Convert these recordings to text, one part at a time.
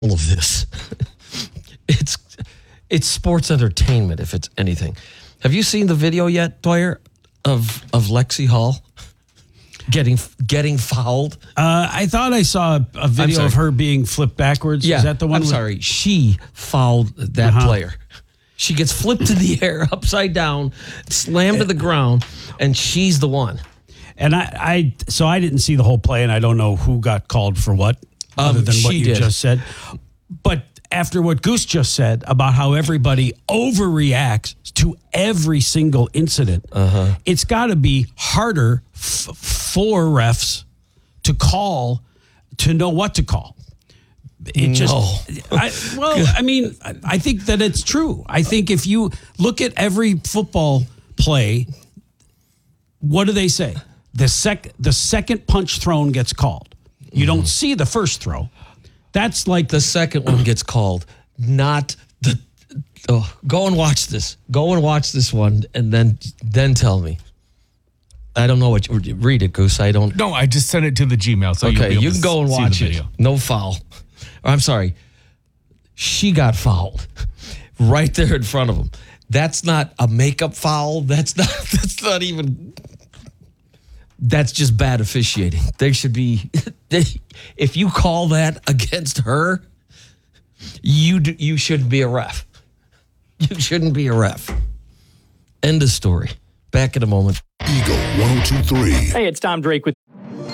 all of this. It's sports entertainment, if it's anything. Have you seen the video yet, Dwyer, of Lexi Hall getting fouled? I thought I saw a video of her being flipped backwards. Yeah, is that the one? I'm sorry. She fouled that player. She gets flipped to the air, upside down, slammed to the ground, and she's the one. And I didn't see the whole play, and I don't know who got called for what, other than what you just said. But after what Goose just said about how everybody overreacts to every single incident, it's got to be harder for refs to know what to call. It just, I think that it's true. I think if you look at every football play, what do they say? The second punch thrown gets called. You don't see the first throw. That's like the second one gets called, not the. Go and watch this. Go and watch this one, and then tell me. I don't know what you read it, Goose. I don't. No, I just sent it to the Gmail. So okay, you can go and watch it. No foul. I'm sorry. She got fouled right there in front of him. That's not a makeup foul. That's not even. That's just bad officiating. They should be. If you call that against her, you shouldn't be a ref. You shouldn't be a ref. End of story. Back in a moment. Eagle 102.3. Hey, it's Tom Drake with.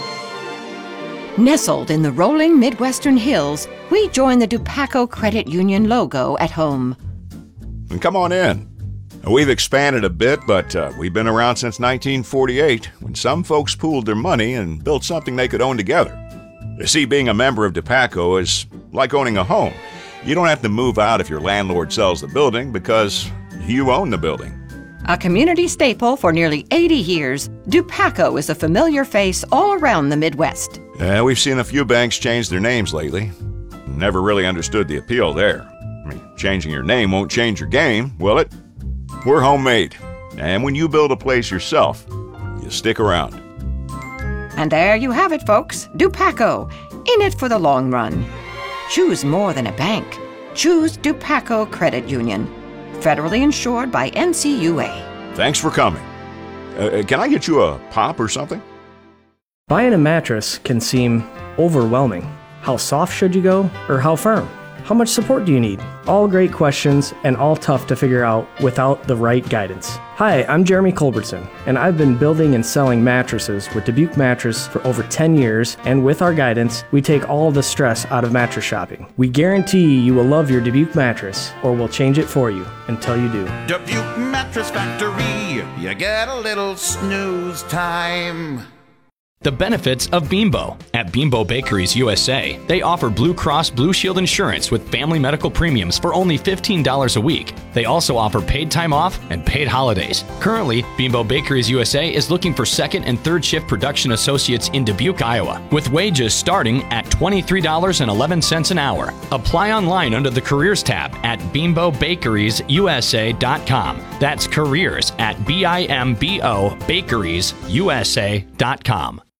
Nestled in the rolling Midwestern hills, we join the Dupaco Credit Union logo at home. And come on in. We've expanded a bit, but we've been around since 1948, when some folks pooled their money and built something they could own together. You see, being a member of Dupaco is like owning a home. You don't have to move out if your landlord sells the building because you own the building. A community staple for nearly 80 years, Dupaco is a familiar face all around the Midwest. We've seen a few banks change their names lately. Never really understood the appeal there. I mean, changing your name won't change your game, will it? We're homemade, and when you build a place yourself, you stick around. And there you have it, folks. Dupaco, in it for the long run. Choose more than a bank. Choose Dupaco Credit Union. Federally insured by NCUA. Thanks for coming. Can I get you a pop or something? Buying a mattress can seem overwhelming. How soft should you go, or how firm? How much support do you need? All great questions and all tough to figure out without the right guidance. Hi, I'm Jeremy Culbertson, and I've been building and selling mattresses with Dubuque Mattress for over 10 years, and with our guidance, we take all the stress out of mattress shopping. We guarantee you will love your Dubuque mattress, or we'll change it for you until you do. Dubuque Mattress Factory, you get a little snooze time. The benefits of Bimbo. At Bimbo Bakeries USA, they offer Blue Cross Blue Shield insurance with family medical premiums for only $15 a week. They also offer paid time off and paid holidays. Currently, Bimbo Bakeries USA is looking for second and third shift production associates in Dubuque, Iowa, with wages starting at $23.11 an hour. Apply online under the Careers tab at bimbobakeriesUSA.com. That's careers at BIMBO bakeriesUSA.com.